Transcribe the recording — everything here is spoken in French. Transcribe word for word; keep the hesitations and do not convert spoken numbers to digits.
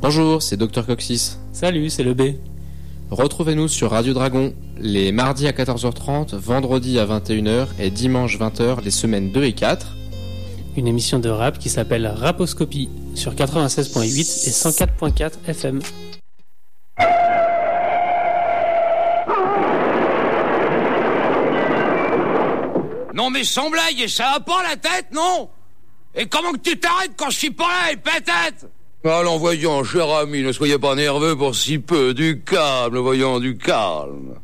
Bonjour, c'est Docteur Coccyx. Salut, c'est le B. Retrouvez-nous sur Radio Dragon les mardis à quatorze heures trente, vendredi à vingt et une heures et dimanche vingt heures les semaines deux et quatre. Une émission de rap qui s'appelle Raposcopie sur quatre-vingt-seize virgule huit et cent quatre virgule quatre F M. Non mais sans blague, ça va pas la tête, non? Et comment que tu t'arrêtes quand je suis pas là, et peut-être? Allons, voyons, cher ami, ne soyez pas nerveux pour si peu. Du calme, voyons, du calme.